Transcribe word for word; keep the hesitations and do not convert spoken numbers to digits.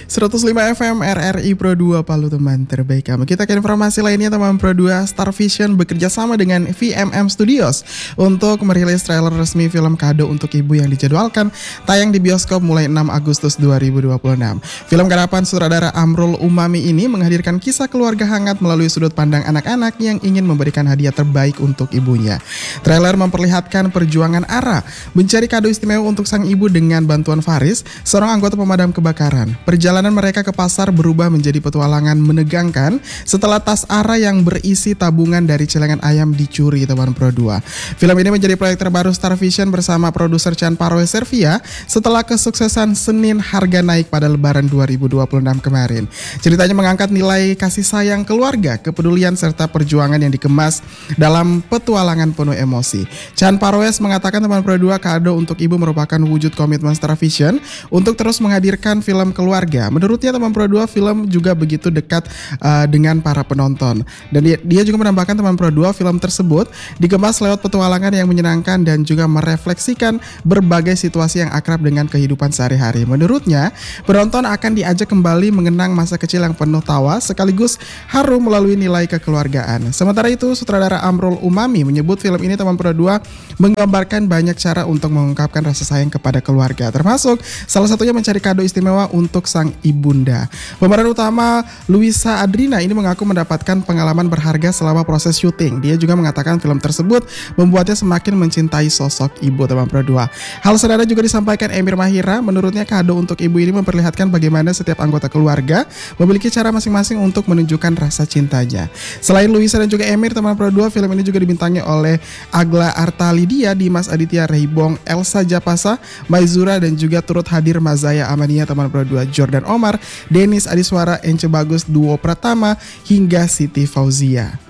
seratus lima F M R R I Pro dua Palu teman terbaik kamu. Kita ke informasi lainnya teman Pro dua. Star Vision bekerja sama dengan V M M Studios untuk merilis trailer resmi film Kado Untuk Ibu yang dijadwalkan tayang di bioskop mulai enam Agustus dua ribu dua puluh enam. Film garapan sutradara Amrul Umami ini menghadirkan kisah keluarga hangat melalui sudut pandang anak-anak yang ingin memberikan hadiah terbaik untuk ibunya. Trailer memperlihatkan perjuangan Ara mencari kado istimewa untuk sang ibu dengan bantuan Faris, seorang anggota pemadam kebakaran. Perjalanan mereka ke pasar berubah menjadi petualangan menegangkan setelah tas Ara yang berisi tabungan dari celengan ayam dicuri teman Pro dua. Film ini menjadi proyek terbaru Star Vision bersama produser Chan Parwes Servia setelah kesuksesan Senin Harga Naik pada Lebaran dua ribu dua puluh enam kemarin. Ceritanya mengangkat nilai kasih sayang keluarga, kepedulian serta perjuangan yang dikemas dalam petualangan penuh emosi. Chan Parwes mengatakan teman Pro dua, Kado Untuk Ibu merupakan wujud komitmen Star Vision untuk terus menghadirkan film keluarga. Menurutnya teman Pro dua, film juga begitu dekat uh, dengan para penonton. Dan dia, dia juga menambahkan teman Pro dua, film tersebut dikemas lewat petualangan yang menyenangkan dan juga merefleksikan berbagai situasi yang akrab dengan kehidupan sehari-hari. Menurutnya, penonton akan diajak kembali mengenang masa kecil yang penuh tawa sekaligus harum melalui nilai kekeluargaan. Sementara itu, sutradara Amrul Umami menyebut film ini teman Pro dua menggambarkan banyak cara untuk mengungkapkan rasa sayang kepada keluarga, termasuk salah satunya mencari kado istimewa untuk sang ibunda. Pemeran utama Luisa Adrina ini mengaku mendapatkan pengalaman berharga selama proses syuting. Dia juga mengatakan film tersebut membuatnya semakin mencintai sosok ibu teman Pro dua. Hal senada juga disampaikan Emir Mahira. Menurutnya Kado Untuk Ibu ini memperlihatkan bagaimana setiap anggota keluarga memiliki cara masing-masing untuk menunjukkan rasa cintanya. Selain Luisa dan juga Emir teman Pro dua, film ini juga dibintangi oleh Agla Artalidia, Dimas Aditya Reibong, Elsa Japasa, Maizura dan juga turut hadir Mazaya Amania teman Pro dua, Jordan Omar, Denis Adiswara, Ence Bagus, Duo Pratama hingga Siti Fauzia.